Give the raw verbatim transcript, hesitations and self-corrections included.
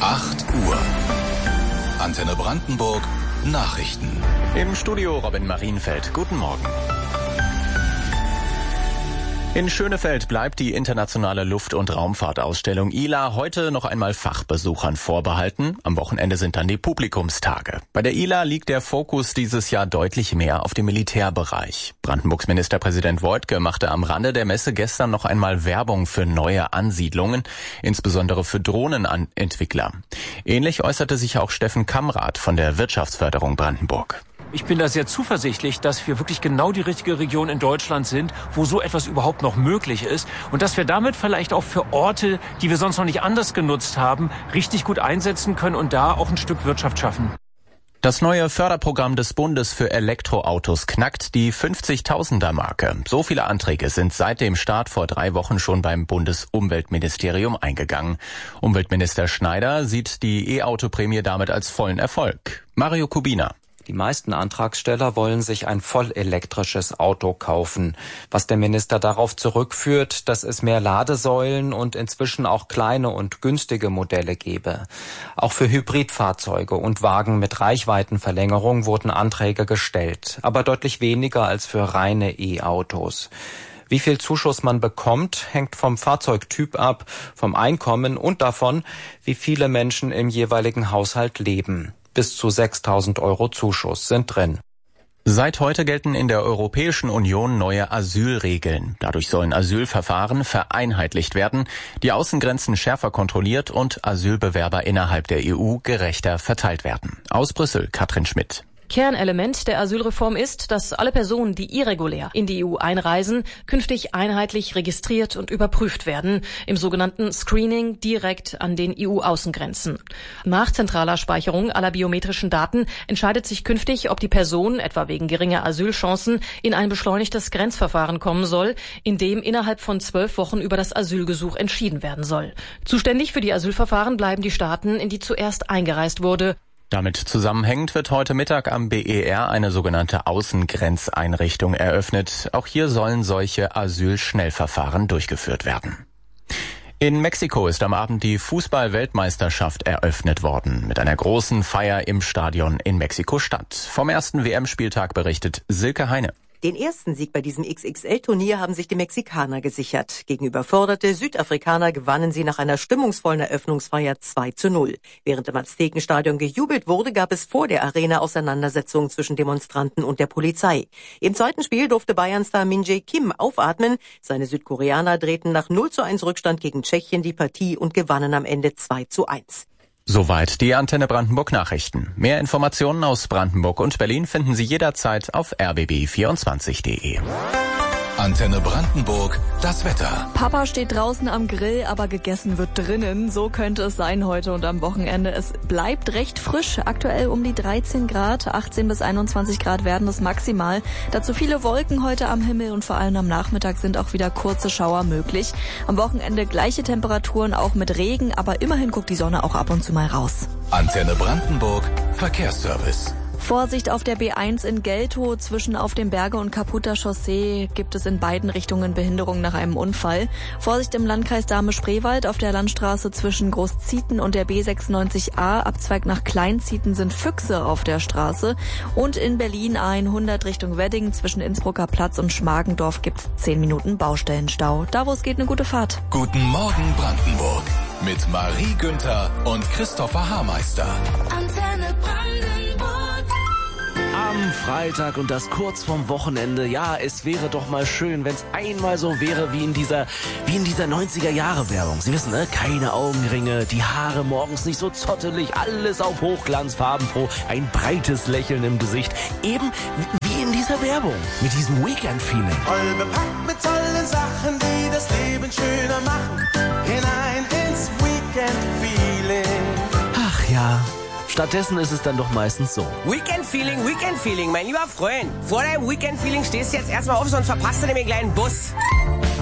acht Uhr. Antenne Brandenburg Nachrichten. Im Studio Robin Marienfeld. Guten Morgen. In Schönefeld bleibt die internationale Luft- und Raumfahrtausstellung I L A heute noch einmal Fachbesuchern vorbehalten. Am Wochenende sind dann die Publikumstage. Bei der I L A liegt der Fokus dieses Jahr deutlich mehr auf dem Militärbereich. Brandenburgs Ministerpräsident Woidke machte am Rande der Messe gestern noch einmal Werbung für neue Ansiedlungen, insbesondere für Drohnenentwickler. Ähnlich äußerte sich auch Steffen Kamrath von der Wirtschaftsförderung Brandenburg. Ich bin da sehr zuversichtlich, dass wir wirklich genau die richtige Region in Deutschland sind, wo so etwas überhaupt noch möglich ist und dass wir damit vielleicht auch für Orte, die wir sonst noch nicht anders genutzt haben, richtig gut einsetzen können und da auch ein Stück Wirtschaft schaffen. Das neue Förderprogramm des Bundes für Elektroautos knackt die fünfzigtausender-Marke. So viele Anträge sind seit dem Start vor drei Wochen schon beim Bundesumweltministerium eingegangen. Umweltminister Schneider sieht die E-Auto-Prämie damit als vollen Erfolg. Mario Kubina. Die meisten Antragsteller wollen sich ein vollelektrisches Auto kaufen, was der Minister darauf zurückführt, dass es mehr Ladesäulen und inzwischen auch kleine und günstige Modelle gebe. Auch für Hybridfahrzeuge und Wagen mit Reichweitenverlängerung wurden Anträge gestellt, aber deutlich weniger als für reine E-Autos. Wie viel Zuschuss man bekommt, hängt vom Fahrzeugtyp ab, vom Einkommen und davon, wie viele Menschen im jeweiligen Haushalt leben. Bis zu sechstausend Euro Zuschuss sind drin. Seit heute gelten in der Europäischen Union neue Asylregeln. Dadurch sollen Asylverfahren vereinheitlicht werden, die Außengrenzen schärfer kontrolliert und Asylbewerber innerhalb der E U gerechter verteilt werden. Aus Brüssel, Katrin Schmidt. Kernelement der Asylreform ist, dass alle Personen, die irregulär in die E U einreisen, künftig einheitlich registriert und überprüft werden, im sogenannten Screening direkt an den E U-Außengrenzen. Nach zentraler Speicherung aller biometrischen Daten entscheidet sich künftig, ob die Person, etwa wegen geringer Asylchancen, in ein beschleunigtes Grenzverfahren kommen soll, in dem innerhalb von zwölf Wochen über das Asylgesuch entschieden werden soll. Zuständig für die Asylverfahren bleiben die Staaten, in die zuerst eingereist wurde. Damit zusammenhängend wird heute Mittag am B E R eine sogenannte Außengrenzeinrichtung eröffnet. Auch hier sollen solche Asylschnellverfahren durchgeführt werden. In Mexiko ist am Abend die Fußball-Weltmeisterschaft eröffnet worden, mit einer großen Feier im Stadion in Mexiko-Stadt. Vom ersten W M-Spieltag berichtet Silke Heine. Den ersten Sieg bei diesem X X L-Turnier haben sich die Mexikaner gesichert. Gegen überforderte Südafrikaner gewannen sie nach einer stimmungsvollen Eröffnungsfeier zwei zu null. Während im Aztekenstadion gejubelt wurde, gab es vor der Arena Auseinandersetzungen zwischen Demonstranten und der Polizei. Im zweiten Spiel durfte Bayern-Star Min Jae Kim aufatmen. Seine Südkoreaner drehten nach null zu eins Rückstand gegen Tschechien die Partie und gewannen am Ende zwei zu eins. Soweit die Antenne Brandenburg Nachrichten. Mehr Informationen aus Brandenburg und Berlin finden Sie jederzeit auf r b b vierundzwanzig punkt d e. Antenne Brandenburg, das Wetter. Papa steht draußen am Grill, aber gegessen wird drinnen. So könnte es sein heute und am Wochenende. Es bleibt recht frisch, aktuell um die dreizehn Grad, achtzehn bis einundzwanzig Grad werden es maximal. Dazu viele Wolken heute am Himmel und vor allem am Nachmittag sind auch wieder kurze Schauer möglich. Am Wochenende gleiche Temperaturen, auch mit Regen, aber immerhin guckt die Sonne auch ab und zu mal raus. Antenne Brandenburg, Verkehrsservice. Vorsicht auf der B eins in Geltow. Zwischen Auf dem Berge und Kaputter Chaussee gibt es in beiden Richtungen Behinderung nach einem Unfall. Vorsicht im Landkreis Dahme-Spreewald. Auf der Landstraße zwischen Großzieten und der B sechsundneunzig a, Abzweig nach Kleinzieten, sind Füchse auf der Straße. Und in Berlin A hundert Richtung Wedding zwischen Innsbrucker Platz und Schmargendorf gibt es zehn Minuten Baustellenstau. Da, wo es geht, eine gute Fahrt. Guten Morgen Brandenburg mit Marie Günther und Christopher Haarmeister. Antenne Brandenburg. Am Freitag und das kurz vorm Wochenende. Ja, es wäre doch mal schön, wenn es einmal so wäre wie in dieser wie in dieser neunziger-Jahre-Werbung. Sie wissen, ne? Keine Augenringe, die Haare morgens nicht so zottelig, alles auf Hochglanz, farbenfroh, ein breites Lächeln im Gesicht. Eben wie in dieser Werbung, mit diesem Weekend-Feeling. Voll bepackt mit tollen Sachen, die das Leben schöner machen. Hinein ins Weekend-Feeling. Ach ja. Stattdessen ist es dann doch meistens so. Weekend-Feeling, Weekend-Feeling, mein lieber Freund. Vor deinem Weekend-Feeling stehst du jetzt erstmal auf, sonst verpasst du den kleinen Bus.